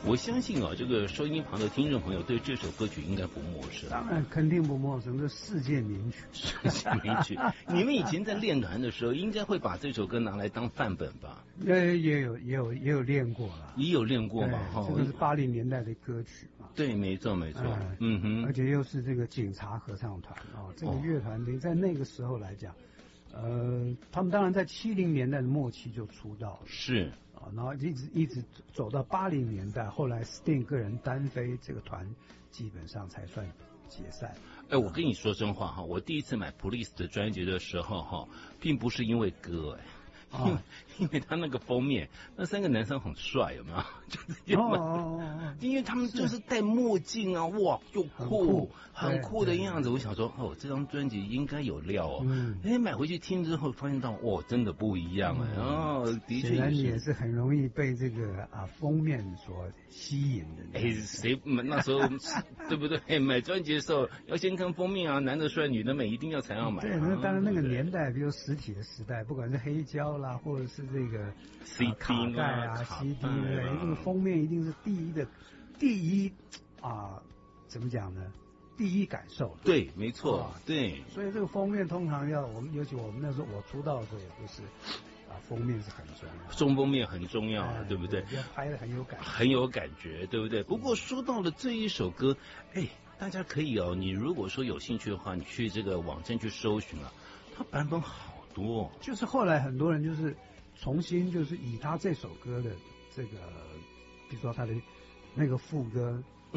我相信啊，这个收音旁的听众朋友对这首歌曲应该不陌生。 当然肯定不陌生，这世界名曲。 世界名曲，你们以前在练团的时候，应该会把这首歌拿来当范本吧？ 也有练过了， 也有练过嘛？哈， 这个是80年代的歌曲嘛。 对，没错。嗯哼， 而且又是这个警察合唱团这个乐团在那个时候来讲，他们当然在70年代的末期就出道了， 是然后一直走到80年代，后来 Sting 个人单飞，这个团基本上才算解散。 我跟你说真话哈，我第一次买 Police 的专辑的时候哈，并不是因为歌因为他那个封面，那3个男生很帅，有没有？因为他们就是戴墨镜啊，哇，又酷，很酷的样子。我想说，这张专辑应该有料哦。买回去听之后，发现到，真的不一样的确也是很容易被这个封面所吸引的。 谁那时候对不对？买专辑的时候要先看封面啊，男的帅，女的美，一定要才要买。 对，那当然那个年代，比如实体的时代，不管是黑胶啦，或者是这个 CD 卡带CD 那个封面一定是第一怎么讲呢？第一感受。 对，没错，对。 所以这个封面通常尤其我们那时候我出道的时候也不是封面是很重要， 中封面很重要，对不对？ 要拍的很有感觉，对不对？不过说到了这一首歌，大家可以你如果说有兴趣的话，你去这个网站去搜寻它版本好多。 就是后来很多人就是重新就是以他这首歌的这个，比如说他的那个副歌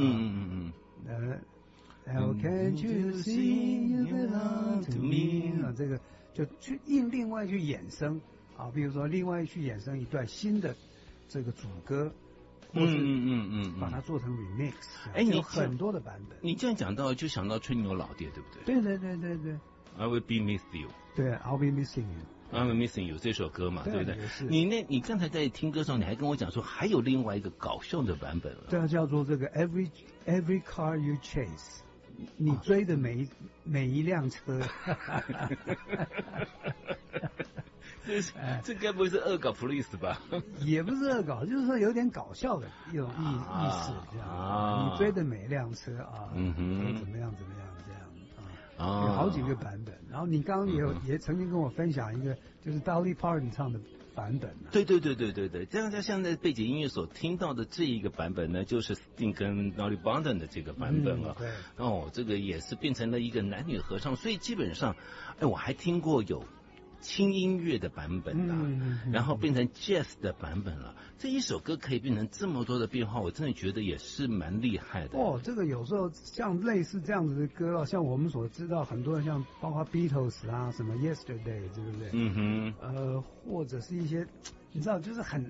，How can't you see you belong to me 这个就去另外去衍生比如说另外去衍生一段新的这个主歌，把它做成 remix， 有很多的版本。 你这样讲到就想到吹牛老爹，对不对？ 对。 I will be miss you。 对 ，I'll be missing you。 I'm missing you 这首歌嘛，对不对？你刚才在听歌的时候，你还跟我讲说还有另外一个搞笑的版本了。 对啊，叫做这个 Every car you chase， 你追的每一辆车。 这该不会是恶搞 Police 吧？ 也不是恶搞，就是说有点搞笑的一种意思，这样。你追的每一辆车都怎么样这样。有好几个版本，然后你刚刚也曾经跟我分享一个，就是 Dolly Parton 唱的版本。 对，这样像在背景音乐所听到的这一个版本呢，就是 Sting 跟 Dolly Parton 的这个版本了。 对， 这个也是变成了一个男女合唱，所以基本上，我还听过有轻音乐的版本然后变成 jazz 的版本了。这一首歌可以变成这么多的变化，我真的觉得也是蛮厉害的。 这个有时候像类似这样子的歌像我们所知道很多人像包括 Beatles 什么 Yesterday， 对不对？或者是一些你知道就是很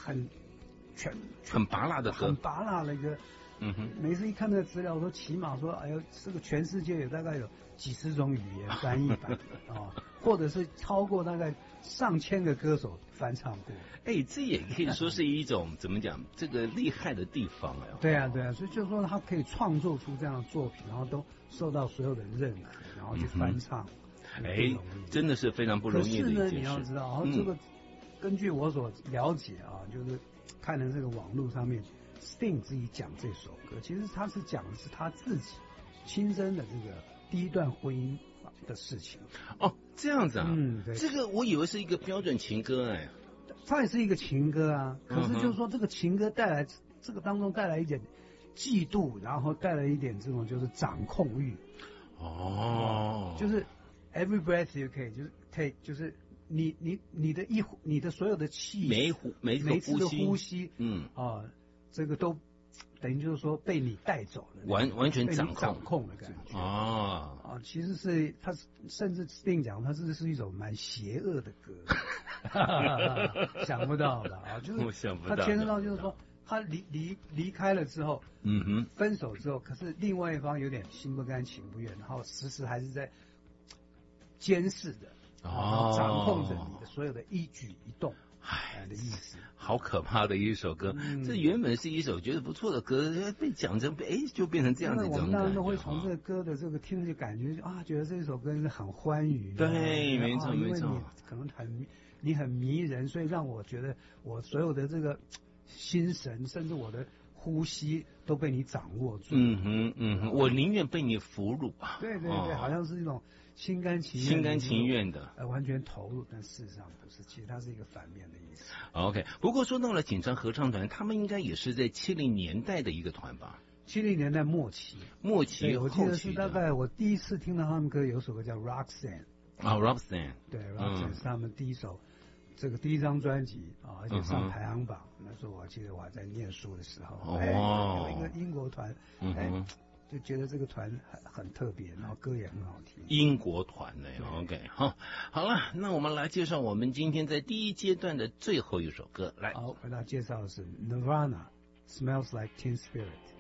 拔辣的歌， 很拔辣的一个。每次一看那个资料，说起码说，这个全世界有大概有几十种语言翻译版或者是超过大概上千个歌手翻唱过。 这也可以说是一种怎么讲，这个厉害的地方对啊，所以就是说他可以创作出这样的作品，然后都受到所有的认可，然后去翻唱。 真的是非常不容易的一件事。 可是呢，你要知道，这个根据我所了解就是看了这个网络上面。Sting 自己讲这首歌，其实他是讲的是他自己亲身的这个第一段婚姻的事情。 这样子啊？ 对， 这个我以为是一个标准情歌它也是一个情歌可是就是说这个情歌这个当中带来一点嫉妒，然后带来一点这种就是掌控欲。就是 every breath you take， 就是你的所有的气，每一次的呼吸，这个都等于就是说被你带走了， 完全掌控的感觉其实是他甚至 Sting 讲他这是一首蛮邪恶的歌。想不到的就是他牵涉到就是说他离开了之后，分手之后，可是另外一方有点心不甘情不愿，然后时时还是在监视着掌控着你的所有的一举一动。的意思， 好可怕的一首歌。这原本是一首觉得不错的歌，被讲成就变成这样子一种感觉。 我们当然都会从这个歌的这个听就感觉觉得这首歌是很欢愉。 对，没错。 因为你可能你很迷人，所以让我觉得我所有的这个心神，甚至我的呼吸都被你掌握住。 我宁愿被你俘虏啊。 对，好像是一种心甘情愿的，完全投入，但事实上不是，其实它是一个反面的意思。 OK， 不过说到了紧张合唱团，他们应该也是在70年代的一个团吧 ？70年代末期， 我记得是大概我第一次听到他们歌，有首歌叫 Roxanne。 Roxanne， 对 ，Roxanne 是他们第一张专辑啊，而且上排行榜。那时候我记得我还在念书的时候，有一个英国团，就觉得这个团很特别，然后歌也很好听。 英国团的 ，OK， 好了，那我们来介绍我们今天在第一阶段的最后一首歌，来， 好，为大家介绍的是 Nirvana，Smells Like Teen Spirit。